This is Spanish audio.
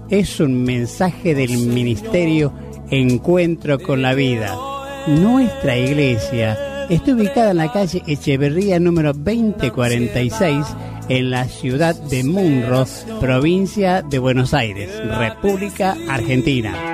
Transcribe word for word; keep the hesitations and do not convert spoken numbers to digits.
es un mensaje del Ministerio Encuentro con la Vida. Nuestra iglesia está ubicada en la calle Echeverría número veinte cuarenta y seis, en la ciudad de Munro, provincia de Buenos Aires, República Argentina.